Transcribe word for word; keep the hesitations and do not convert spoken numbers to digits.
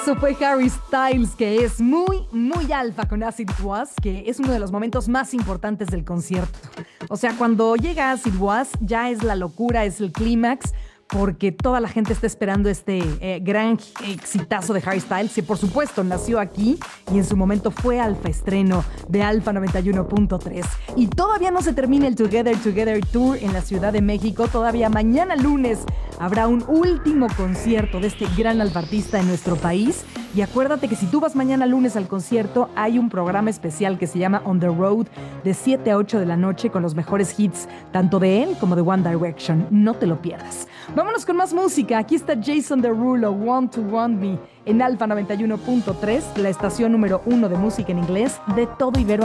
Eso fue Harry Styles, que es muy, muy alfa con Acid Was, que es uno de los momentos más importantes del concierto. O sea, cuando llega Acid Was, ya es la locura, es el clímax, porque toda la gente está esperando este eh, gran exitazo de Harry Styles, que por supuesto nació aquí y en su momento fue alfa estreno de Alfa noventa y uno punto tres. Y todavía no se termina el Together Together Tour en la Ciudad de México, todavía mañana lunes habrá un último concierto de este gran alfa artista en nuestro país. Y acuérdate que si tú vas mañana lunes al concierto, hay un programa especial que se llama On the Road de siete a ocho de la noche con los mejores hits, tanto de él como de One Direction. No te lo pierdas. Vámonos con más música. Aquí está Jason Derulo, Want to Want Me, en Alfa noventa y uno punto tres, la estación número uno de música en inglés de todo Ibero.